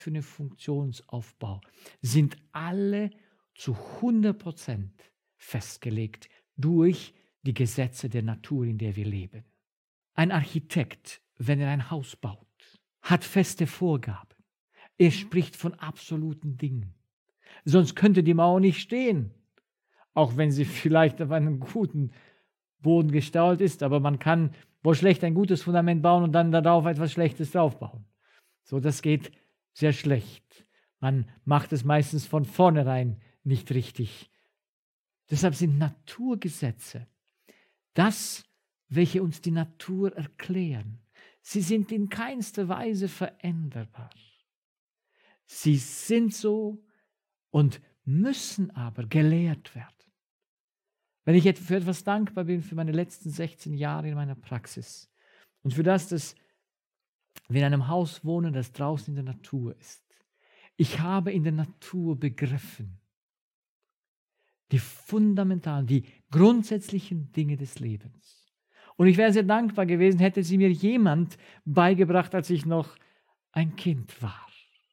für einen Funktionsaufbau sind alle zu 100% festgelegt durch die Gesetze der Natur, in der wir leben. Ein Architekt, wenn er ein Haus baut, hat feste Vorgaben. Er spricht von absoluten Dingen. Sonst könnte die Mauer nicht stehen, auch wenn sie vielleicht auf einem guten Boden gestaut ist, aber man kann wohl schlecht ein gutes Fundament bauen und dann darauf etwas Schlechtes draufbauen. So, das geht sehr schlecht. Man macht es meistens von vornherein nicht richtig. Deshalb sind Naturgesetze das, welche uns die Natur erklären. Sie sind in keinster Weise veränderbar. Sie sind so und müssen aber gelehrt werden. Wenn ich für etwas dankbar bin, für meine letzten 16 Jahre in meiner Praxis und für das, dass wir in einem Haus wohnen, das draußen in der Natur ist. Ich habe in der Natur begriffen, die fundamentalen, die grundsätzlichen Dinge des Lebens. Und ich wäre sehr dankbar gewesen, hätte sie mir jemand beigebracht, als ich noch ein Kind war.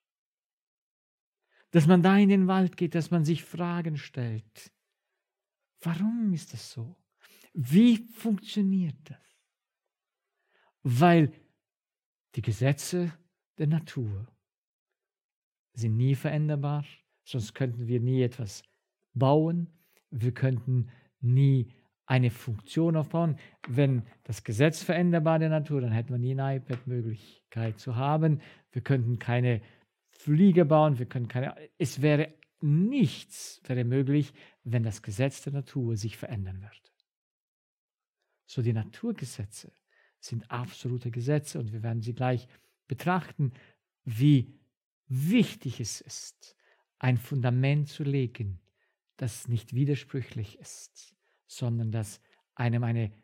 Dass man da in den Wald geht, dass man sich Fragen stellt. Warum ist das so? Wie funktioniert das? Weil die Gesetze der Natur sind nie veränderbar, sonst könnten wir nie etwas bauen, wir könnten nie eine Funktion aufbauen. Wenn das Gesetz veränderbar der Natur, dann hätten wir nie eine iPad-Möglichkeit zu haben. Wir könnten keine Flieger bauen, es wäre nichts möglich, wenn das Gesetz der Natur sich verändern würde. So, die Naturgesetze sind absolute Gesetze und wir werden sie gleich betrachten, wie wichtig es ist, ein Fundament zu legen, das nicht widersprüchlich ist, sondern das einem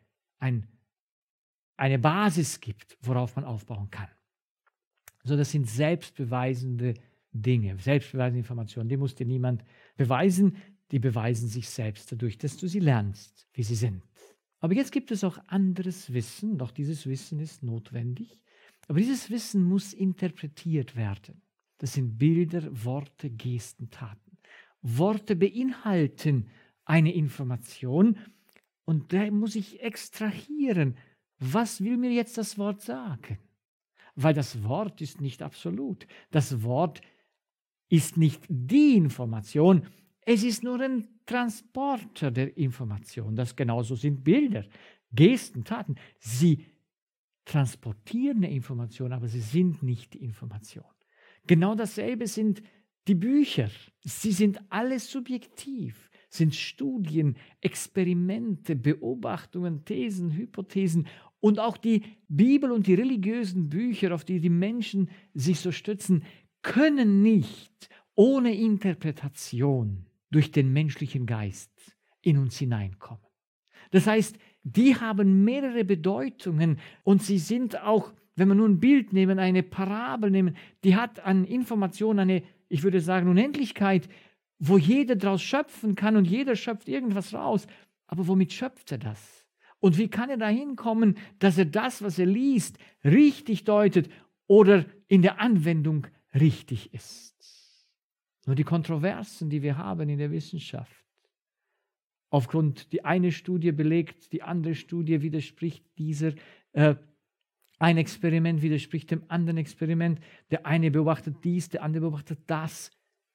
eine Basis gibt, worauf man aufbauen kann. So, das sind selbstbeweisende Dinge, selbstbeweisende Informationen. Die muss dir niemand beweisen, die beweisen sich selbst dadurch, dass du sie lernst, wie sie sind. Aber jetzt gibt es auch anderes Wissen, doch dieses Wissen ist notwendig. Aber dieses Wissen muss interpretiert werden. Das sind Bilder, Worte, Gesten, Taten. Worte beinhalten eine Information und da muss ich extrahieren. Was will mir jetzt das Wort sagen? Weil das Wort ist nicht absolut. Das Wort ist nicht die Information, es ist nur ein Transporter der Information. Das genauso sind Bilder, Gesten, Taten. Sie transportieren eine Information, aber sie sind nicht die Information. Genau dasselbe sind die Bücher. Sie sind alle subjektiv, sind Studien, Experimente, Beobachtungen, Thesen, Hypothesen und auch die Bibel und die religiösen Bücher, auf die die Menschen sich so stützen, können nicht ohne Interpretation durch den menschlichen Geist in uns hineinkommen. Das heißt, die haben mehrere Bedeutungen und sie sind auch, wenn wir nun ein Bild nehmen, eine Parabel nehmen, die hat an Informationen eine, ich würde sagen, Unendlichkeit, wo jeder daraus schöpfen kann und jeder schöpft irgendwas raus. Aber womit schöpft er das? Und wie kann er dahin kommen, dass er das, was er liest, richtig deutet oder in der Anwendung richtig ist? Nur die Kontroversen, die wir haben in der Wissenschaft, aufgrund die eine Studie belegt, die andere Studie widerspricht dieser, ein Experiment widerspricht dem anderen Experiment, der eine beobachtet dies, der andere beobachtet das.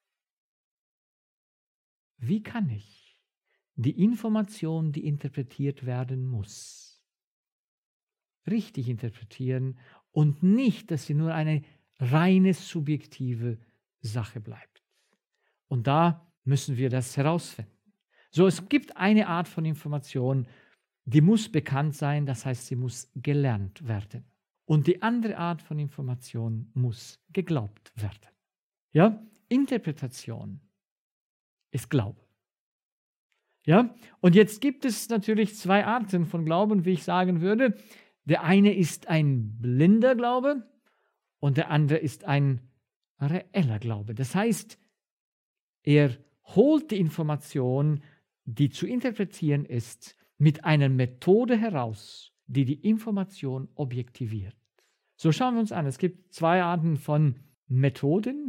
Wie kann ich die Information, die interpretiert werden muss, richtig interpretieren und nicht, dass sie nur eine reine subjektive Sache bleibt? Und da müssen wir das herausfinden. So, es gibt eine Art von Information, die muss bekannt sein, das heißt, sie muss gelernt werden. Und die andere Art von Information muss geglaubt werden. Ja, Interpretation ist Glaube. Ja, und jetzt gibt es natürlich zwei Arten von Glauben, wie ich sagen würde. Der eine ist ein blinder Glaube und der andere ist ein reeller Glaube. Das heißt, er holt die Information, die zu interpretieren ist, mit einer Methode heraus, die die Information objektiviert. So schauen wir uns an. Es gibt zwei Arten von Methoden,